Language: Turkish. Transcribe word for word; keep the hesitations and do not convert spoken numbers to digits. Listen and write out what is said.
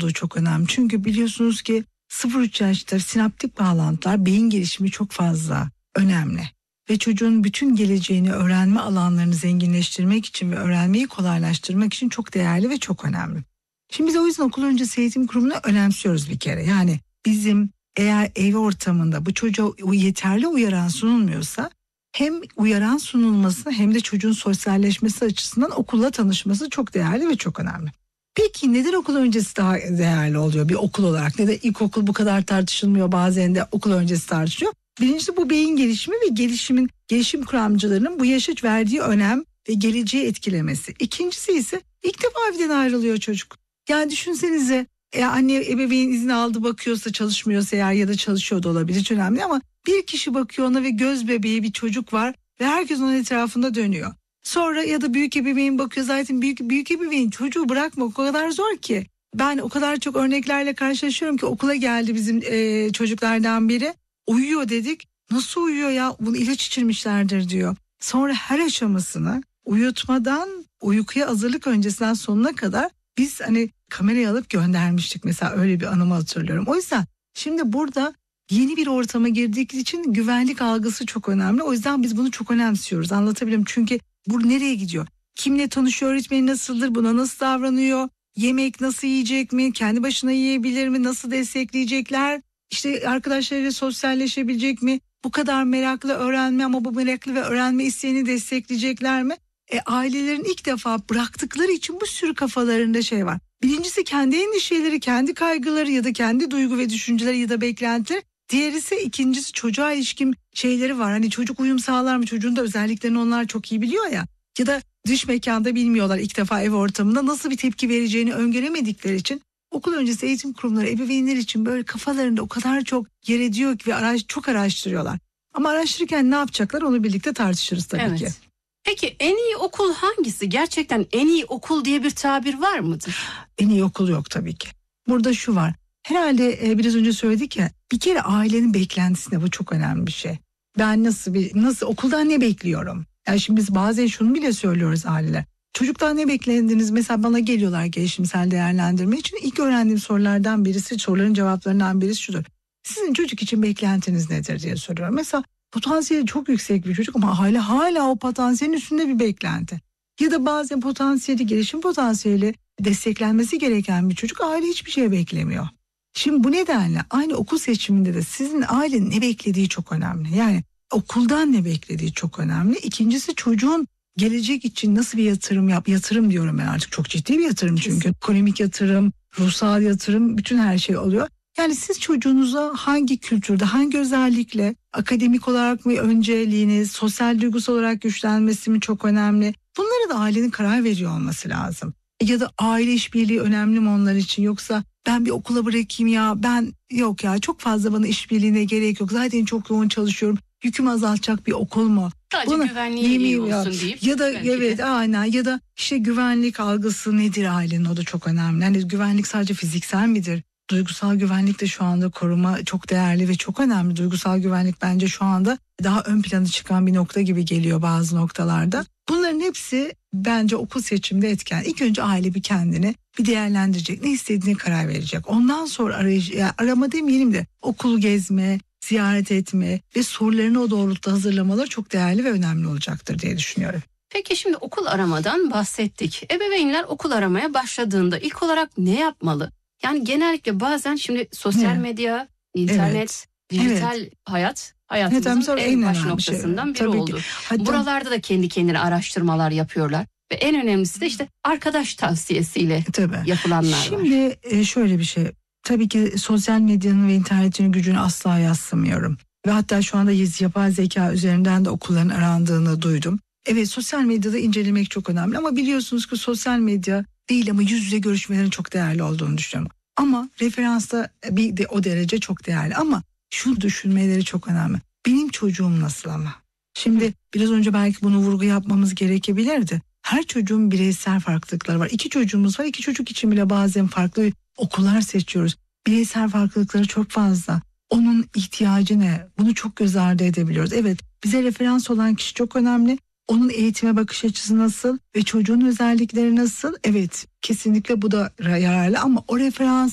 olduğu çok önemli. Çünkü biliyorsunuz ki sıfır üç yaşta sinaptik bağlantılar, beyin gelişimi çok fazla önemli. Ve çocuğun bütün geleceğini, öğrenme alanlarını zenginleştirmek için ve öğrenmeyi kolaylaştırmak için çok değerli ve çok önemli. Şimdi biz o yüzden okul öncesi eğitim kurumunu önemsiyoruz bir kere. Yani bizim eğer ev ortamında bu çocuğa yeterli uyaran sunulmuyorsa, hem uyaran sunulması hem de çocuğun sosyalleşmesi açısından okulla tanışması çok değerli ve çok önemli. Peki neden okul öncesi daha değerli oluyor bir okul olarak? Neden ilkokul bu kadar tartışılmıyor, bazen de okul öncesi tartışılıyor? Birincisi bu beyin gelişimi ve gelişimin gelişim kuramcılarının bu yaşa verdiği önem ve geleceği etkilemesi. İkincisi ise ilk defa evden ayrılıyor çocuk. Yani düşünsenize, e, anne ebeveyn izni aldı, bakıyorsa, çalışmıyorsa eğer ya da çalışıyor da olabilir, hiç önemli, ama bir kişi bakıyor ona ve göz bebeği bir çocuk var ve herkes onun etrafında dönüyor. Sonra ya da büyük ebeveyn bakıyor, zaten büyük büyük ebeveyn çocuğu bırakmak o kadar zor ki. Ben o kadar çok örneklerle karşılaşıyorum ki, okula geldi bizim e, çocuklardan biri, uyuyor dedik. Nasıl uyuyor ya, bunu ilaç içirmişlerdir diyor. Sonra her aşamasını uyutmadan uykuya hazırlık öncesinden sonuna kadar biz hani kamerayı alıp göndermiştik mesela, öyle bir anımı hatırlıyorum. O yüzden şimdi burada yeni bir ortama girdik için güvenlik algısı çok önemli. O yüzden biz bunu çok önemsiyoruz, anlatabilirim. Çünkü bu nereye gidiyor? Kimle tanışıyor, öğretmeni nasıldır, buna nasıl davranıyor? Yemek nasıl yiyecek mi? Kendi başına yiyebilir mi? Nasıl destekleyecekler? İşte arkadaşlarıyla sosyalleşebilecek mi? Bu kadar meraklı öğrenme ama bu meraklı ve öğrenme isteğini destekleyecekler mi? E, ailelerin ilk defa bıraktıkları için bu sürü kafalarında şey var. Birincisi kendi endişeleri, kendi kaygıları ya da kendi duygu ve düşünceleri ya da beklentileri. Diğerisi, ikincisi çocuğa ilişkin şeyleri var. Hani çocuk uyum sağlar mı? Çocuğun da özelliklerini onlar çok iyi biliyor ya. Ya da dış mekanda bilmiyorlar, ilk defa ev ortamında nasıl bir tepki vereceğini öngöremedikleri için okul öncesi eğitim kurumları ebeveynler için böyle kafalarında o kadar çok yer ediyor ki ve araş, çok araştırıyorlar. Ama araştırırken ne yapacaklar onu birlikte tartışırız tabii evet. ki. Peki en iyi okul hangisi? Gerçekten en iyi okul diye bir tabir var mıdır? En iyi okul yok tabii ki. Burada şu var. Herhalde e, biraz önce söyledik ya, bir kere ailenin beklentisine, bu çok önemli bir şey. Ben nasıl bir nasıl okuldan ne bekliyorum? Yani şimdi biz bazen şunu bile söylüyoruz aileler. Çocuktan ne beklendiniz? Mesela bana geliyorlar gelişimsel değerlendirme için. İlk öğrendiğim sorulardan birisi, soruların cevaplarından birisi şudur. Sizin çocuk için beklentiniz nedir diye soruyorum. Mesela potansiyeli çok yüksek bir çocuk ama hala hala o potansiyelin üstünde bir beklenti. Ya da bazen potansiyeli, gelişim potansiyeli desteklenmesi gereken bir çocuk, aile hiçbir şey beklemiyor. Şimdi bu nedenle aynı okul seçiminde de sizin ailenin ne beklediği çok önemli. Yani okuldan ne beklediği çok önemli. İkincisi, çocuğun gelecek için nasıl bir yatırım yap, yatırım diyorum ben artık, çok ciddi bir yatırım çünkü. Kesin. Ekonomik yatırım, ruhsal yatırım, bütün her şey oluyor. Yani siz çocuğunuza hangi kültürde, hangi özellikle, akademik olarak mı önceliğiniz, sosyal duygusal olarak güçlenmesi mi çok önemli? Bunlara da ailenin karar veriyor olması lazım. Ya da aile işbirliği önemli mi onlar için, yoksa ben bir okula bırakayım ya, ben yok ya çok fazla bana işbirliğine gerek yok, zaten çok yoğun çalışıyorum, yükümü azaltacak bir okul mu? Sadece Buna, güvenliği iyi olsun deyip. Ya da evet de. aynen, ya da işte güvenlik algısı nedir ailenin, o da çok önemli. Yani güvenlik sadece fiziksel midir? Duygusal güvenlik de şu anda koruma çok değerli ve çok önemli. Duygusal güvenlik bence şu anda daha ön plana çıkan bir nokta gibi geliyor bazı noktalarda. Bunların hepsi bence okul seçiminde etken. İlk önce aile bir kendini bir değerlendirecek, ne istediğine karar verecek. Ondan sonra arayış, yani arama demeyelim de okul gezme, ziyaret etme ve sorularını o doğrultuda hazırlamaları çok değerli ve önemli olacaktır diye düşünüyorum. Peki şimdi okul aramadan bahsettik. Ebeveynler okul aramaya başladığında ilk olarak ne yapmalı? Yani genellikle bazen şimdi sosyal evet. medya, internet, evet. dijital evet. hayat hayatımızın evet, en baş noktasından şey. biri Tabii oldu. Hatta... Buralarda da kendi kendine araştırmalar yapıyorlar. Ve en önemlisi de işte arkadaş tavsiyesiyle Tabii. yapılanlar Şimdi, var. Şimdi şöyle bir şey. Tabii ki sosyal medyanın ve internetin gücünü asla yadsımıyorum. Ve hatta şu anda yapay zeka üzerinden de okulların arandığını duydum. Evet, sosyal medyada incelemek çok önemli ama biliyorsunuz ki sosyal medya değil ama yüz yüze görüşmelerin çok değerli olduğunu düşünüyorum. Ama referansta bir de o derece çok değerli, ama şunu düşünmeleri çok önemli. Benim çocuğum nasıl ama? Şimdi biraz önce belki bunu vurgu yapmamız gerekebilirdi. Her çocuğun bireysel farklılıkları var. İki çocuğumuz var. İki çocuk için bile bazen farklı okullar seçiyoruz. Bireysel farklılıkları çok fazla. Onun ihtiyacı ne? Bunu çok göz ardı edebiliyoruz. Evet, bize referans olan kişi çok önemli. Onun eğitime bakış açısı nasıl ve çocuğun özellikleri nasıl? Evet, kesinlikle bu da yararlı ama o referans